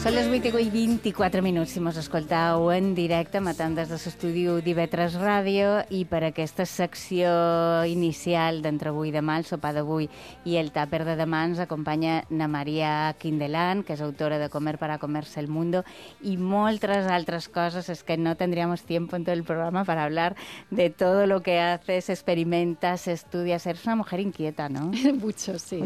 Són les 8:24 si mos escoltau en directe, matant des de l'estudi d'IV3 Ràdio, i per aquesta secció inicial d'entre avui i demà, el sopar d'avui i el tàper de demà, ens acompanya na Maria Quindelán, que és autora de Comer para comerse el mundo, y moltes altres coses. Es que no tendríamos tiempo en todo el programa para hablar de todo lo que haces, experimentas, estudias. Eres una mujer inquieta, ¿no? Mucho, sí.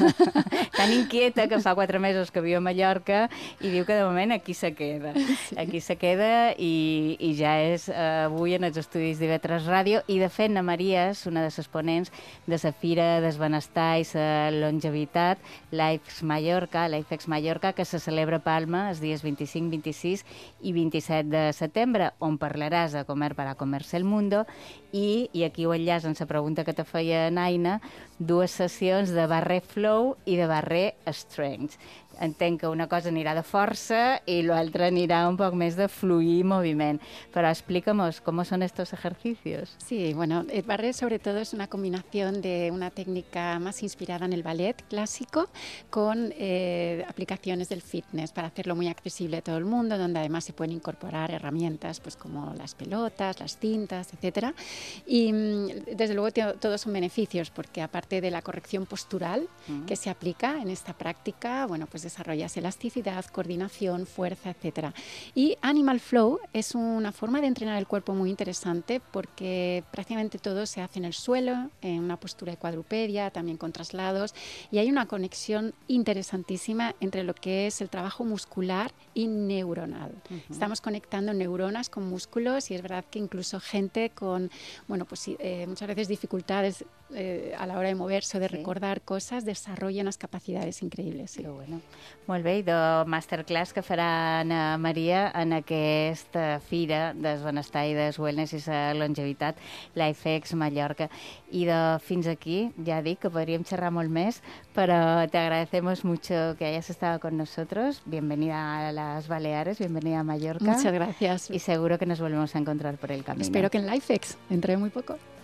Tan inquieta que fa 4 mesos que viu a Mallorca i diu que de moment aquí se queda. Sí. Aquí se queda i ja és avui en els estudis d'IV3 Ràdio. I de fet, na Maria és una de les ponents de la Fira del Benestar i la Longevitat, l'IFEX Mallorca, que se celebra a Palma els dies 25, 26 i 27 de setembre, on parlaràs de Comer para comerse el mundo, i aquí ho enllaç en la pregunta que te feia Naina, 2 sessions de barrer flow i de barrer strength. Entenc que una cosa anirà de força y l'altra anirà un poc més de fluir moviment. Pero explícanos cómo son estos ejercicios. Sí, bueno, el barré sobre todo es una combinación de una técnica más inspirada en el ballet clásico con aplicaciones del fitness para hacerlo muy accesible a todo el mundo, donde además se pueden incorporar herramientas pues como las pelotas, las cintas, etcétera. Y desde luego todos son beneficios porque aparte de la corrección postural que se aplica en esta práctica, bueno, pues desarrollas elasticidad, coordinación, fuerza, etc. Y Animal Flow es una forma de entrenar el cuerpo muy interesante porque prácticamente todo se hace en el suelo, en una postura de cuadrupedia, también con traslados, y hay una conexión interesantísima entre lo que es el trabajo muscular y neuronal. Estamos conectando neuronas con músculos y es verdad que incluso gente con, bueno, pues muchas veces dificultades a la hora de moverse o de recordar cosas, desarrolla unas capacidades increïbles. Sí. Que bueno. Molt bé, i de masterclass que farà Ana Maria en aquesta fira del benestar i del wellness i la longevitat, l'IFEX Mallorca. I de fins aquí, ja dic que podríem xerrar molt més, però te agradecemos mucho que hayas estado con nosotros. Bienvenida a las Baleares, bienvenida a Mallorca. Muchas gracias. Y seguro que nos volvemos a encontrar por el camino. Espero que en l'IFEX, dentro de muy poco.